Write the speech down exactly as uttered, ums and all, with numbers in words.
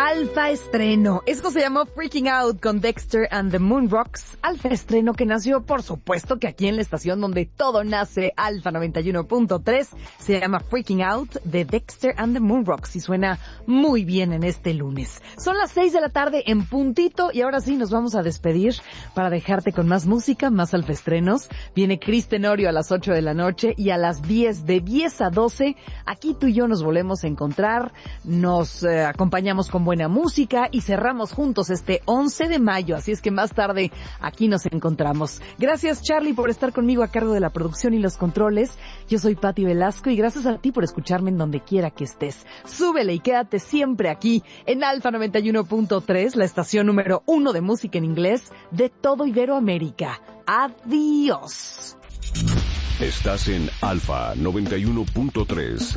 Alfa Estreno. Esto se llamó Freaking Out con Dexter and the Moonrocks. Alfa Estreno que nació, por supuesto, que aquí en la estación donde todo nace, Alfa noventa y uno punto tres, se llama Freaking Out de Dexter and the Moonrocks y suena muy bien en este lunes. Son las seis de la tarde en puntito y ahora sí nos vamos a despedir para dejarte con más música, más Alfa Estrenos. Viene Cris Tenorio a las ocho de la noche y a las diez, de diez a doce, aquí tú y yo nos volvemos a encontrar, nos eh, acompañamos con buena música y cerramos juntos este once de mayo, así es que más tarde aquí nos encontramos. Gracias, Charlie, por estar conmigo a cargo de la producción y los controles. Yo soy Pati Velasco y gracias a ti por escucharme en donde quiera que estés. Súbele y quédate siempre aquí en Alfa noventa y uno punto tres, la estación número uno de música en inglés de todo Iberoamérica. Adiós. Estás en Alfa noventa y uno punto tres.